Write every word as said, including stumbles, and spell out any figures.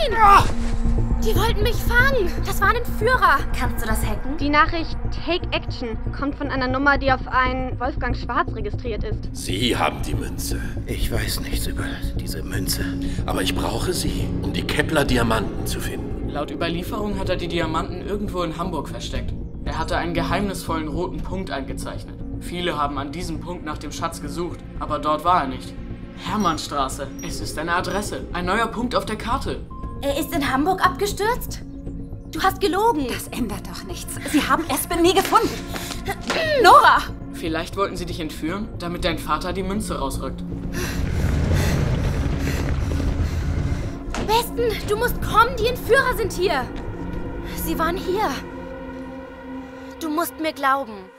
Nein! Die wollten mich fangen. Das waren Entführer. Kannst du das hacken? Die Nachricht Take Action kommt von einer Nummer, die auf einen Wolfgang Schwarz registriert ist. Sie haben die Münze. Ich weiß nichts über diese Münze. Aber ich brauche sie, um die Kepler-Diamanten zu finden. Laut Überlieferung hat er die Diamanten irgendwo in Hamburg versteckt. Er hatte einen geheimnisvollen roten Punkt eingezeichnet. Viele haben an diesem Punkt nach dem Schatz gesucht, aber dort war er nicht. Hermannstraße. Es ist eine Adresse. Ein neuer Punkt auf der Karte. Er ist in Hamburg abgestürzt? Du hast gelogen. Das ändert doch nichts. Sie haben Espen nie gefunden. Nora! Vielleicht wollten sie dich entführen, damit dein Vater die Münze rausrückt. Weston, du musst kommen. Die Entführer sind hier. Sie waren hier. Du musst mir glauben.